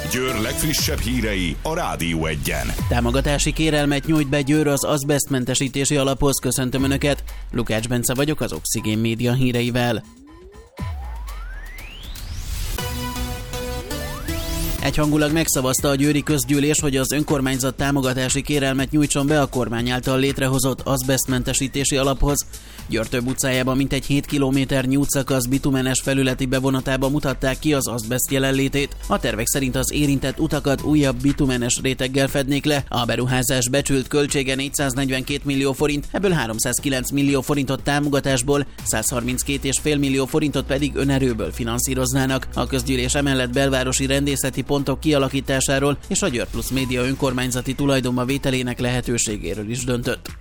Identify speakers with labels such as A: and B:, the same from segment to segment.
A: Győr legfrissebb hírei a Rádió Egyen.
B: Támogatási kérelmet nyújt be Győr az azbesztmentesítési alaphoz. Köszöntöm Önöket, Lukács Bence vagyok az Oxigén Média híreivel. Egyhangulag megszavazta a győri közgyűlés, hogy az önkormányzat támogatási kérelmet nyújtson be a kormány által létrehozott azbesztmentesítési alaphoz. Győr több utcájában mintegy 7 kilométernyi útszakasz bitumenes felületi bevonatában mutatták ki az azbeszt jelenlétét. A tervek szerint az érintett utakat újabb bitumenes réteggel fednék le. A beruházás becsült költsége 442 millió forint, ebből 309 millió forintot támogatásból, 132,5 millió forintot pedig önerőből finanszíroznának. A közgyűlés emellett belvárosi rendészeti pontok kialakításáról és a Győr Plusz Média önkormányzati tulajdonba vételének lehetőségéről is döntött.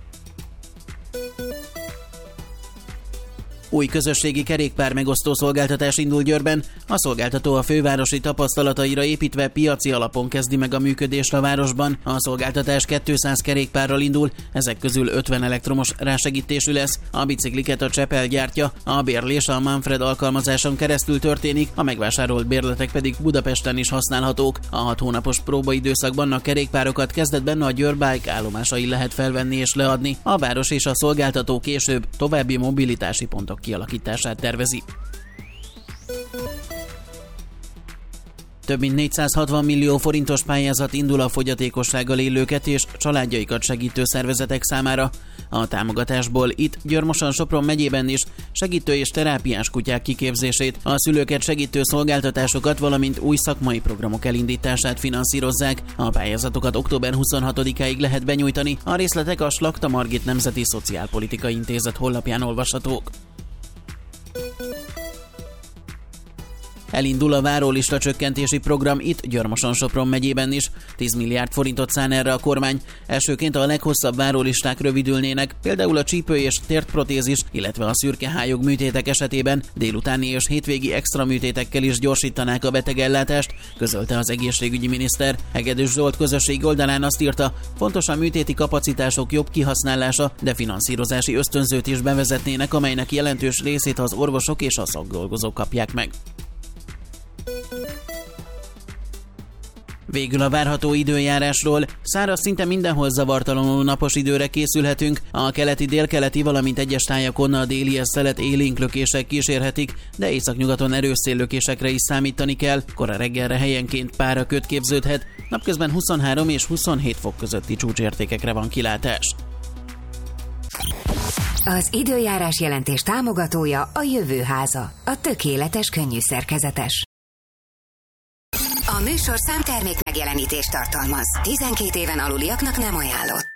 B: Új közösségi kerékpár megosztó szolgáltatás indul Győrben. A szolgáltató a fővárosi tapasztalataira építve piaci alapon kezdi meg a működést a városban. A szolgáltatás 200 kerékpárral indul, ezek közül 50 elektromos rásegítésű lesz. A bicikliket a Csepel gyártja, a bérlés a Manfred alkalmazáson keresztül történik, a megvásárolt bérletek pedig Budapesten is használhatók. A 6 hónapos próbaidőszakban a kerékpárokat kezdetben a Győr Bike állomásain lehet felvenni és leadni. A város és a szolgáltató később további mobilitási pontok kialakítását tervezi. Több mint 460 millió forintos pályázat indul a fogyatékossággal élőket és családjaikat segítő szervezetek számára. A támogatásból itt Győr-Moson-Sopron megyében is segítő és terápiás kutyák kiképzését, a szülőket segítő szolgáltatásokat, valamint új szakmai programok elindítását finanszírozzák. A pályázatokat október 26-áig lehet benyújtani, a részletek a Slakta Margit Nemzeti Szociálpolitikai Intézet honlapján olvashatók. Elindul a várólista csökkentési program itt Győr-Moson-Sopron megyében is. 10 milliárd forintot szán erre a kormány. Elsőként a leghosszabb várólisták rövidülnének, például a csípő és tértprotézis, illetve a szürkehályog műtétek esetében. Délutáni és hétvégi extra műtétekkel is gyorsítanák a betegellátást, közölte az egészségügyi miniszter. Hegedűs Zsolt közösségi oldalán azt írta, fontos a műtéti kapacitások jobb kihasználása, de finanszírozási ösztönzőt is bevezetnének, amelynek jelentős részét az orvosok és a szakdolgozók kapják meg. Végül a várható időjárásról. Száraz, szinte mindenhol zavartalanul napos időre készülhetünk. A keleti, délkeleti, valamint egyes tájakon a délies szelet élénk lökések kísérhetik, de északnyugaton erős széllökésekre is számítani kell. Kora reggelre helyenként páraköd képződhet, napközben 23 és 27 fok közötti csúcsértékekre van kilátás.
C: Az időjárás jelentés támogatója a Jövőháza, a tökéletes könnyű szerkezetes. A műsor számtermék megjelenítést tartalmaz. 12 éven aluliaknak nem ajánlott.